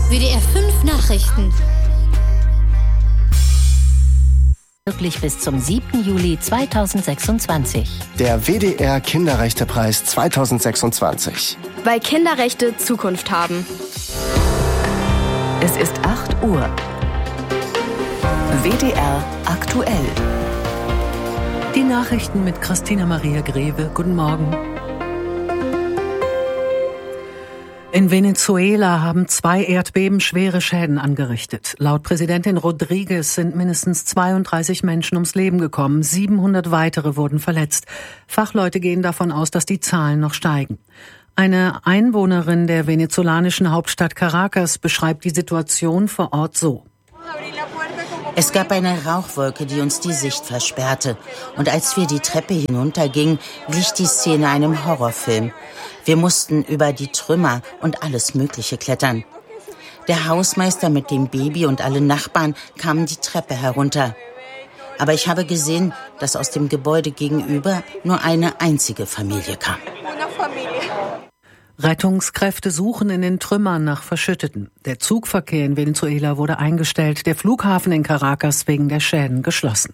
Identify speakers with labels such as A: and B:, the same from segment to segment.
A: WDR 5 Nachrichten.
B: Wirklich bis zum 7. Juli 2026.
C: Der WDR Kinderrechtepreis 2026.
D: Weil Kinderrechte Zukunft haben.
E: Es ist 8 Uhr. WDR aktuell.
F: Die Nachrichten mit Christina Maria Greve. Guten Morgen. In Venezuela haben 2 Erdbeben schwere Schäden angerichtet. Laut Präsidentin Rodriguez sind mindestens 32 Menschen ums Leben gekommen. 700 weitere wurden verletzt. Fachleute gehen davon aus, dass die Zahlen noch steigen. Eine Einwohnerin der venezolanischen Hauptstadt Caracas beschreibt die Situation vor Ort so.
G: Es gab eine Rauchwolke, die uns die Sicht versperrte. Und als wir die Treppe hinuntergingen, glich die Szene einem Horrorfilm. Wir mussten über die Trümmer und alles Mögliche klettern. Der Hausmeister mit dem Baby und alle Nachbarn kamen die Treppe herunter. Aber ich habe gesehen, dass aus dem Gebäude gegenüber nur eine einzige Familie kam.
F: Rettungskräfte suchen in den Trümmern nach Verschütteten. Der Zugverkehr in Venezuela wurde eingestellt, der Flughafen in Caracas wegen der Schäden geschlossen.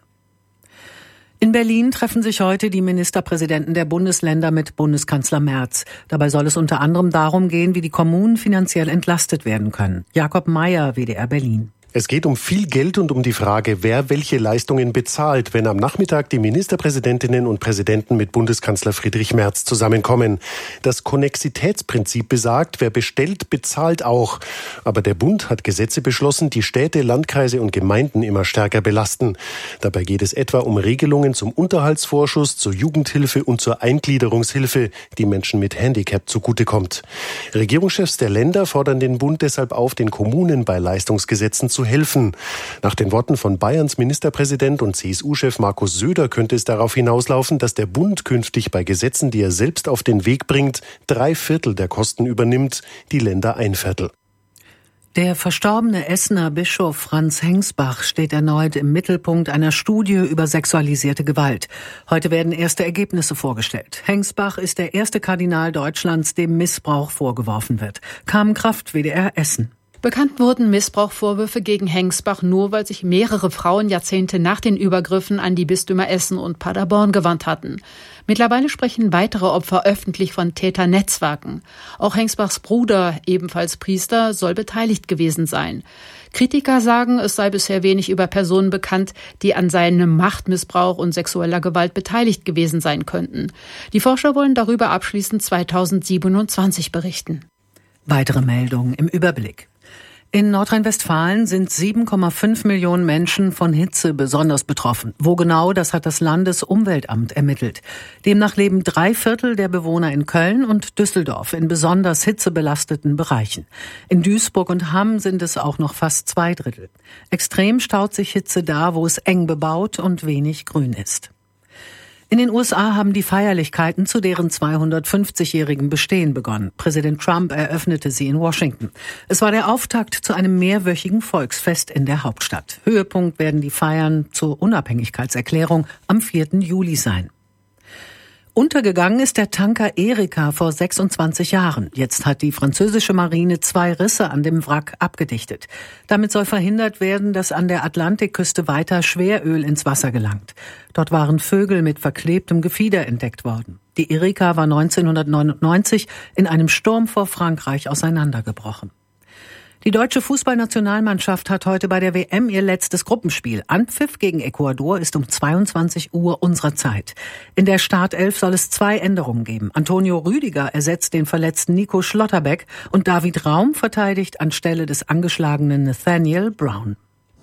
F: In Berlin treffen sich heute die Ministerpräsidenten der Bundesländer mit Bundeskanzler Merz. Dabei soll es unter anderem darum gehen, wie die Kommunen finanziell entlastet werden können. Jakob Mayer, WDR Berlin.
H: Es geht um viel Geld und um die Frage, wer welche Leistungen bezahlt, wenn am Nachmittag die Ministerpräsidentinnen und Präsidenten mit Bundeskanzler Friedrich Merz zusammenkommen. Das Konnexitätsprinzip besagt, wer bestellt, bezahlt auch. Aber der Bund hat Gesetze beschlossen, die Städte, Landkreise und Gemeinden immer stärker belasten. Dabei geht es etwa um Regelungen zum Unterhaltsvorschuss, zur Jugendhilfe und zur Eingliederungshilfe, die Menschen mit Handicap zugutekommt. Regierungschefs der Länder fordern den Bund deshalb auf, den Kommunen bei Leistungsgesetzen zu helfen. Nach den Worten von Bayerns Ministerpräsident und CSU-Chef Markus Söder könnte es darauf hinauslaufen, dass der Bund künftig bei Gesetzen, die er selbst auf den Weg bringt, 3/4 der Kosten übernimmt, die Länder 1/4.
F: Der verstorbene Essener Bischof Franz Hengsbach steht erneut im Mittelpunkt einer Studie über sexualisierte Gewalt. Heute werden erste Ergebnisse vorgestellt. Hengsbach ist der erste Kardinal Deutschlands, dem Missbrauch vorgeworfen wird. Carmen Kraft, WDR Essen.
I: Bekannt wurden Missbrauchvorwürfe gegen Hengsbach nur, weil sich mehrere Frauen Jahrzehnte nach den Übergriffen an die Bistümer Essen und Paderborn gewandt hatten. Mittlerweile sprechen weitere Opfer öffentlich von Täternetzwerken. Auch Hengsbachs Bruder, ebenfalls Priester, soll beteiligt gewesen sein. Kritiker sagen, es sei bisher wenig über Personen bekannt, die an seinem Machtmissbrauch und sexueller Gewalt beteiligt gewesen sein könnten. Die Forscher wollen darüber abschließend 2027 berichten.
F: Weitere Meldungen im Überblick. In Nordrhein-Westfalen sind 7,5 Millionen Menschen von Hitze besonders betroffen. Wo genau, das hat das Landesumweltamt ermittelt. Demnach leben 3/4 der Bewohner in Köln und Düsseldorf in besonders hitzebelasteten Bereichen. In Duisburg und Hamm sind es auch noch fast 2/3. Extrem staut sich Hitze da, wo es eng bebaut und wenig Grün ist. In den USA haben die Feierlichkeiten zu deren 250-jährigen Bestehen begonnen. Präsident Trump eröffnete sie in Washington. Es war der Auftakt zu einem mehrwöchigen Volksfest in der Hauptstadt. Höhepunkt werden die Feiern zur Unabhängigkeitserklärung am 4. Juli sein. Untergegangen ist der Tanker Erika vor 26 Jahren. Jetzt hat die französische Marine 2 Risse an dem Wrack abgedichtet. Damit soll verhindert werden, dass an der Atlantikküste weiter Schweröl ins Wasser gelangt. Dort waren Vögel mit verklebtem Gefieder entdeckt worden. Die Erika war 1999 in einem Sturm vor Frankreich auseinandergebrochen. Die deutsche Fußballnationalmannschaft hat heute bei der WM ihr letztes Gruppenspiel. Anpfiff gegen Ecuador ist um 22 Uhr unserer Zeit. In der Startelf soll es 2 Änderungen geben. Antonio Rüdiger ersetzt den verletzten Nico Schlotterbeck und David Raum verteidigt anstelle des angeschlagenen Nathaniel Brown.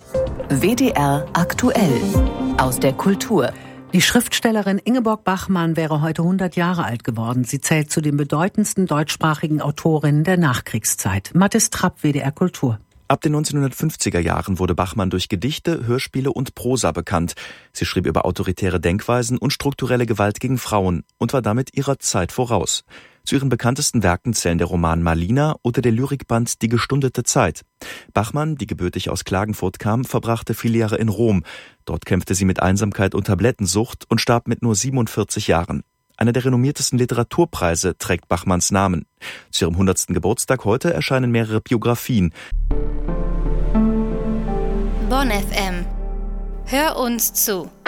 E: WDR aktuell aus der Kultur.
F: Die Schriftstellerin Ingeborg Bachmann wäre heute 100 Jahre alt geworden. Sie zählt zu den bedeutendsten deutschsprachigen Autorinnen der Nachkriegszeit. Mathis Trapp, WDR Kultur.
J: Ab den 1950er Jahren wurde Bachmann durch Gedichte, Hörspiele und Prosa bekannt. Sie schrieb über autoritäre Denkweisen und strukturelle Gewalt gegen Frauen und war damit ihrer Zeit voraus. Zu ihren bekanntesten Werken zählen der Roman Malina oder der Lyrikband Die gestundete Zeit. Bachmann, die gebürtig aus Klagenfurt kam, verbrachte viele Jahre in Rom. Dort kämpfte sie mit Einsamkeit und Tablettensucht und starb mit nur 47 Jahren. Einer der renommiertesten Literaturpreise trägt Bachmanns Namen. Zu ihrem 100. Geburtstag heute erscheinen mehrere Biografien.
A: Bonn FM. Hör uns zu.